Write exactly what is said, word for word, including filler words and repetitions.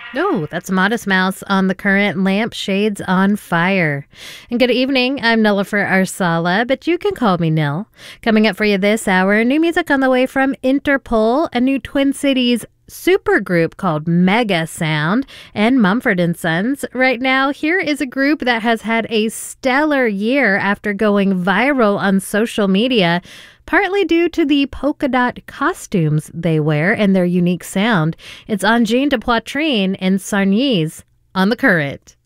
Oh, that's Modest Mouse on the current Lampshades on Fire. And good evening, I'm Nilüfer Arsala, but you can call me Nil. Coming up for you this hour, new music on the way from Interpol, a new Twin Cities supergroup called Mega Sound, and Mumford and Sons. Right now, here is a group that has had a stellar year after going viral on social media, partly due to the polka dot costumes they wear and their unique sound. It's Engine de Poitrine and Sarnies on The Current.